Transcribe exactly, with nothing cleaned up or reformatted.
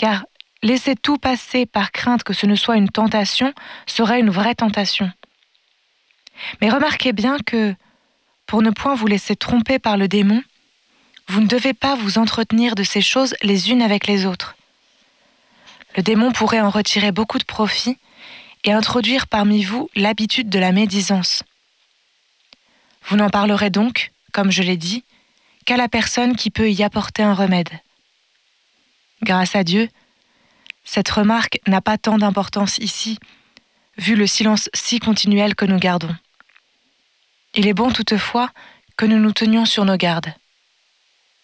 car laisser tout passer par crainte que ce ne soit une tentation serait une vraie tentation. Mais remarquez bien que, pour ne point vous laisser tromper par le démon, vous ne devez pas vous entretenir de ces choses les unes avec les autres. Le démon pourrait en retirer beaucoup de profit et introduire parmi vous l'habitude de la médisance. Vous n'en parlerez donc, comme je l'ai dit, qu'à la personne qui peut y apporter un remède. Grâce à Dieu, cette remarque n'a pas tant d'importance ici, vu le silence si continuel que nous gardons. Il est bon toutefois que nous nous tenions sur nos gardes.